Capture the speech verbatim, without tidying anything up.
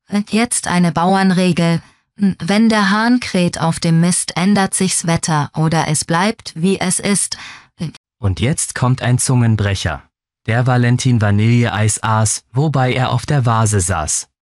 Jetzt eine Bauernregel. Wenn der Hahn kräht auf dem Mist, ändert sich's Wetter oder es bleibt, wie es ist. Und jetzt kommt ein Zungenbrecher. Der Valentin Vanilleeis aß, wobei er auf der Vase saß.